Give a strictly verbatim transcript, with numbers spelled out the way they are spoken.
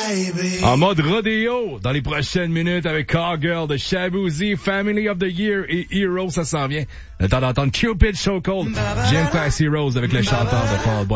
En mode rodéo, dans les prochaines minutes avec Cowgirl de Shabuzi, Family of the Year et Hero, ça s'en vient. Le temps d'entendre Cupid So Cold, Jim Class Heroes avec le chanteur de Fall Boy.